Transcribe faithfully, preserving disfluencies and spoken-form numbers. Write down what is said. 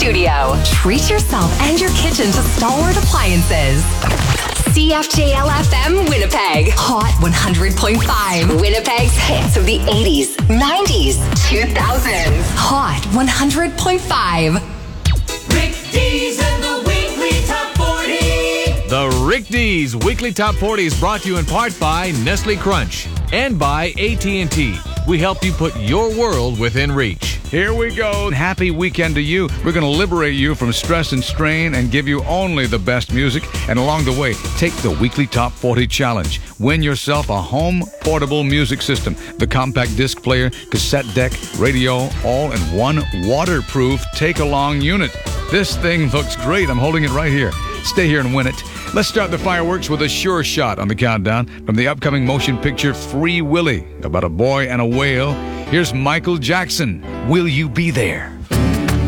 studio. Treat yourself and your kitchen to Stalwart Appliances. C F J L F M Winnipeg. Hot one hundred point five. Winnipeg's hits of the eighties, nineties, two thousands. Hot one hundred point five. Rick Dees and the Weekly Top forty. The Rick Dees Weekly Top forty is brought to you in part by Nestle Crunch and by A T and T. We help you put your world within reach. Here we go. Happy weekend to you. We're going to liberate you from stress and strain and give you only the best music. And along the way, take the Weekly Top forty Challenge. Win yourself a home portable music system. The compact disc player, cassette deck, radio, all in one waterproof take-along unit. This thing looks great. I'm holding it right here. Stay here and win it. Let's start the fireworks with a sure shot on the countdown from the upcoming motion picture Free Willy, about a boy and a whale. Here's Michael Jackson. Will you be there?